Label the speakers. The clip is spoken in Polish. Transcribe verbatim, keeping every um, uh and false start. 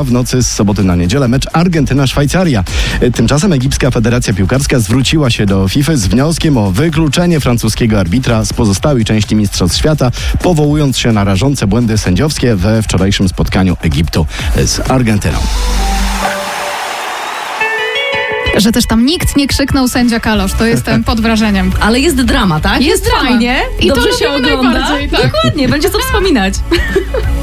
Speaker 1: w nocy z soboty na niedzielę mecz Argentyna-Szwajcaria. Tymczasem Egipska Federacja Piłkarska zwróciła się do FIFA z wnioskiem o wykluczenie francuskiego arbitra z pozostałej części Mistrzostw Świata, powołując się na rażące błędy sędziowskie we wczorajszym spotkaniu Egiptu z Argentyną.
Speaker 2: Że też tam nikt nie krzyknął sędzia Kalosz, to jestem pod wrażeniem.
Speaker 3: Ale jest drama, tak?
Speaker 2: Jest drama.
Speaker 3: fajnie.
Speaker 2: I
Speaker 3: Dobrze
Speaker 2: to
Speaker 3: się
Speaker 2: lubimy
Speaker 3: ogląda.
Speaker 2: najbardziej, tak.
Speaker 3: Dokładnie, będzie co wspominać.